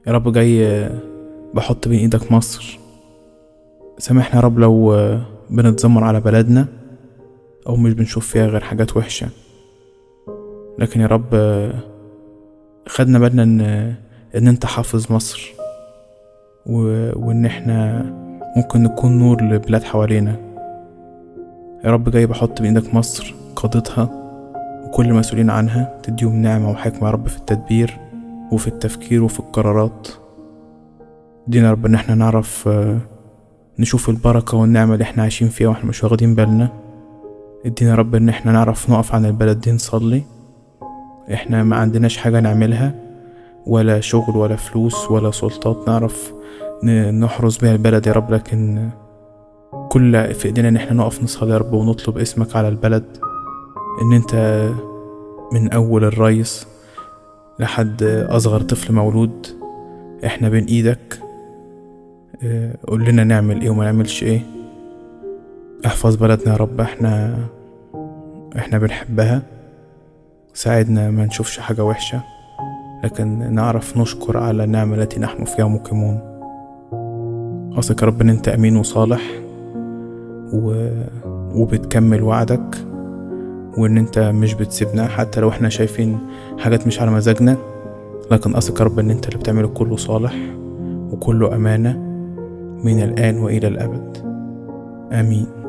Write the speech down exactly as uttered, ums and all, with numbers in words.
يا رب جاي بحط بين ايدك مصر. سامحنا يا رب لو بنتذمر على بلدنا او مش بنشوف فيها غير حاجات وحشة، لكن يا رب خدنا بالنا ان ان انت حافظ مصر و... وان احنا ممكن نكون نور لبلاد حوالينا. يا رب جاي بحط بين ايدك مصر، قادتها وكل المسؤولين عنها، تديهم نعمة وحكمة يا رب في التدبير وفي التفكير وفي القرارات. دينا يا رب ان احنا نعرف نشوف البركة والنعمة اللي احنا عايشين فيها واحنا مش واخدين بالنا. ادينا يا رب ان احنا نعرف نقف عن البلد دي نصلي. احنا ما عندناش حاجة نعملها، ولا شغل ولا فلوس ولا سلطات نعرف نحرس بيها البلد يا رب، لكن كل في ايدينا ان احنا نقف نصلي يا رب ونطلب اسمك على البلد. ان انت من اول الرئيس لحد اصغر طفل مولود احنا بين ايدك. قول لنا نعمل ايه وما نعملش ايه. احفظ بلدنا يا رب، احنا احنا بنحبها. ساعدنا ما نشوفش حاجة وحشة، لكن نعرف نشكر على النعمة التي نحن فيها مقيمون. أثق يا رب ان انت امين وصالح و... وبتكمل وعدك، وان انت مش بتسيبنا حتى لو احنا شايفين حاجات مش على مزاجنا، لكن أثق يا رب ان انت اللي بتعمله كله صالح وكله امانة من الآن وإلى الأبد. آمين.